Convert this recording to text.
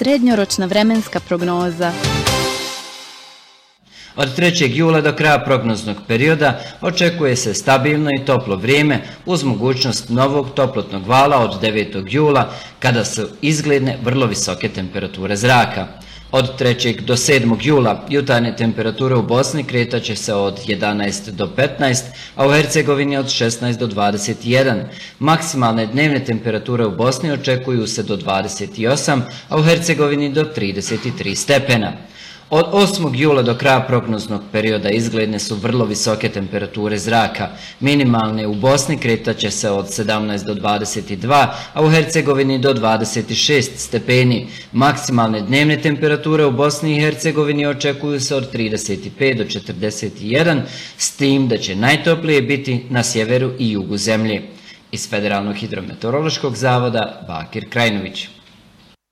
Srednjoročna vremenska prognoza. Od 3. jula do kraja prognoznog perioda očekuje se stabilno i toplo vrijeme uz mogućnost novog toplotnog vala od 9. jula kada su izgledne vrlo visoke temperature zraka. Od 3. do 7. jula jutarnje temperature u Bosni kretat će se od 11 do 15, a u Hercegovini od 16 do 21. Maksimalne dnevne temperature u Bosni očekuju se do 28, a u Hercegovini do 33 stepena. Od 8. jula do kraja prognoznog perioda izgledne su vrlo visoke temperature zraka. Minimalne u Bosni kretat će se od 17 do 22, a u Hercegovini do 26 stepeni. Maksimalne dnevne temperature u Bosni i Hercegovini očekuju se od 35 do 41, s tim da će najtoplije biti na sjeveru i jugu zemlje. Iz Federalnog hidrometeorološkog zavoda Bakir Krajinović.